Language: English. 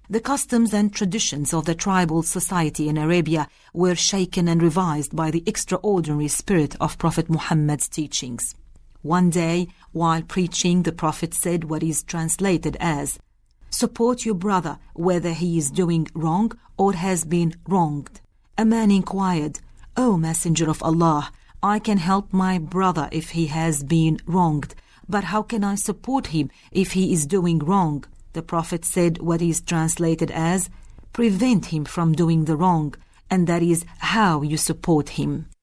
The customs and traditions of the tribal society in Arabia were shaken and revised by the extraordinary spirit of Prophet Muhammad's teachings. One day, while preaching, the Prophet said what is translated as, "Support your brother whether he is doing wrong or has been wronged." A man inquired, "O Messenger of Allah, I can help my brother if he has been wronged, but how can I support him if he is doing wrong?" The Prophet said what is translated as, "Prevent him from doing the wrong, and that is how you support him."